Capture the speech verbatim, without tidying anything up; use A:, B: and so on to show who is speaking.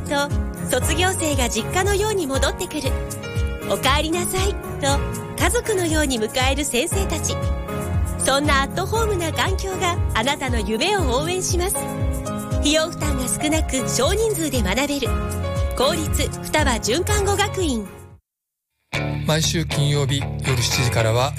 A: と卒業生が実家のように戻ってくる。おかえりなさいと家族のように迎える先生たち。そんなアットホームな環境があなたの夢を応援します。費用負担が少なく少人数で学べる公立双葉循看護学院。
B: 毎週金曜日夜しちじからは